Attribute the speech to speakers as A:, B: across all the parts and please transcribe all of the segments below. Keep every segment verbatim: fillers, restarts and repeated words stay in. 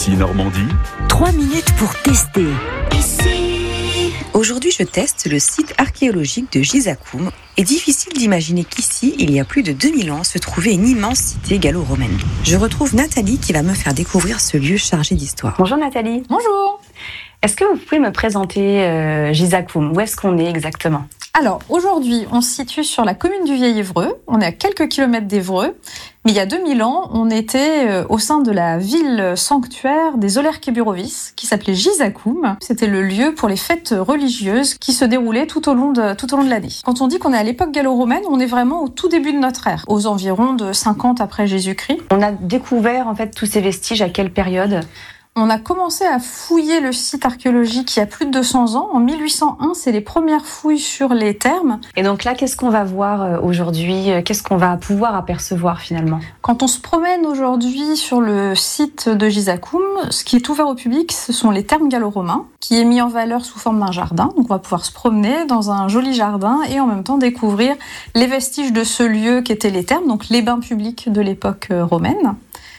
A: Ici Normandie.
B: Trois minutes pour tester.
C: Ici. Aujourd'hui, je teste le site archéologique de Gizakoum. Et difficile d'imaginer qu'ici, il y a plus de deux mille ans, se trouvait une immense cité gallo-romaine. Je retrouve Nathalie qui va me faire découvrir ce lieu chargé d'histoire. Bonjour Nathalie.
D: Bonjour.
C: Est-ce que vous pouvez me présenter euh, Gizakoum ? Où est-ce qu'on est exactement ?
D: Alors, aujourd'hui, on se situe sur la commune du Vieil-Évreux. On est à quelques kilomètres d'Évreux. Mais il y a deux mille ans, on était euh, au sein de la ville sanctuaire des Oler-Kéburovis, qui s'appelait Gizakoum. C'était le lieu pour les fêtes religieuses qui se déroulaient tout au long de, tout au long de l'année. Quand on dit qu'on est à l'époque gallo-romaine, on est vraiment au tout début de notre ère, aux environs de cinquante après Jésus-Christ.
C: On a découvert en fait tous ces vestiges à quelle période ?
D: On a commencé à fouiller le site archéologique il y a plus de deux cents ans. En mille huit cent un, c'est les premières fouilles sur les thermes.
C: Et donc là, qu'est-ce qu'on va voir aujourd'hui ? Qu'est-ce qu'on va pouvoir apercevoir finalement ?
D: Quand on se promène aujourd'hui sur le site de Gizakoum, ce qui est ouvert au public, ce sont les thermes gallo-romains, qui est mis en valeur sous forme d'un jardin. Donc on va pouvoir se promener dans un joli jardin et en même temps découvrir les vestiges de ce lieu qu'étaient les thermes, donc les bains publics de l'époque romaine.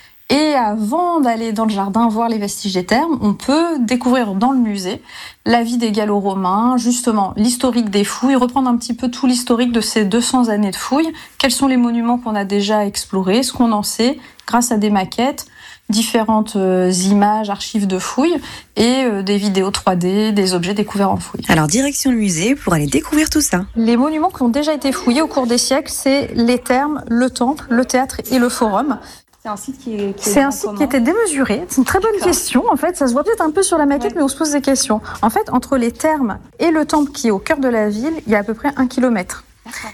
D: Et avant d'aller dans le jardin voir les vestiges des thermes, on peut découvrir dans le musée la vie des Gallo-Romains, justement l'historique des fouilles, reprendre un petit peu tout l'historique de ces deux cents années de fouilles. Quels sont les monuments qu'on a déjà explorés, ce qu'on en sait grâce à des maquettes, différentes euh, images, archives de fouilles et euh, des vidéos trois D, des objets découverts en fouilles.
C: Alors direction le musée pour aller découvrir tout ça.
D: Les monuments qui ont déjà été fouillés au cours des siècles, c'est les thermes, le temple, le théâtre et le forum.
C: C'est un site qui est, qui est
D: C'est un site qui était démesuré. C'est une très bonne question. En fait, ça se voit peut-être un peu sur la maquette, ouais. Mais on se pose des questions. En fait, entre les thermes et le temple qui est au cœur de la ville, il y a à peu près un kilomètre.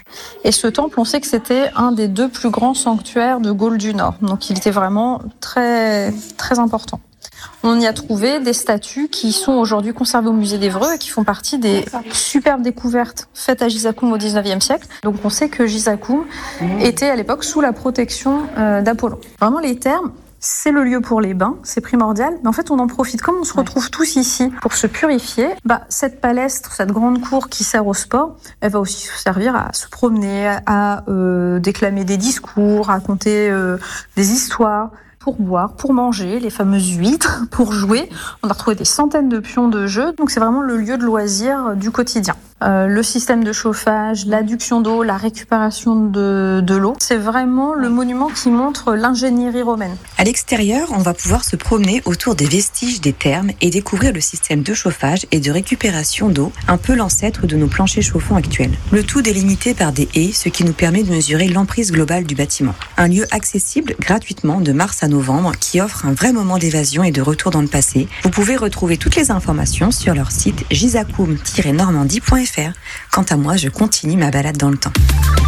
D: Et ce temple, on sait que c'était un des deux plus grands sanctuaires de Gaule du Nord. Donc, il était vraiment très, très important. On y a trouvé des statues qui sont aujourd'hui conservées au musée d'Évreux et qui font partie des superbes découvertes faites à Gizakoum au dix-neuvième siècle. Donc on sait que Gizakoum était à l'époque sous la protection euh, d'Apollon. Vraiment les thermes, c'est le lieu pour les bains, c'est primordial. Mais en fait, on en profite. Comme on se retrouve tous ici pour se purifier, bah, cette palestre, cette grande cour qui sert au sport, elle va aussi servir à se promener, à euh, déclamer des discours, raconter euh, des histoires, pour boire, pour manger, les fameuses huîtres, pour jouer. On a retrouvé des centaines de pions de jeu. Donc c'est vraiment le lieu de loisirs du quotidien. Euh, le système de chauffage, l'adduction d'eau, la récupération de, de l'eau. C'est vraiment le monument qui montre l'ingénierie romaine.
C: À l'extérieur, on va pouvoir se promener autour des vestiges des thermes et découvrir le système de chauffage et de récupération d'eau, un peu l'ancêtre de nos planchers chauffants actuels. Le tout délimité par des haies, ce qui nous permet de mesurer l'emprise globale du bâtiment. Un lieu accessible gratuitement de mars à novembre qui offre un vrai moment d'évasion et de retour dans le passé. Vous pouvez retrouver toutes les informations sur leur site gizakoum tiret normandie point f r. Quant à moi, je continue ma balade dans le temps.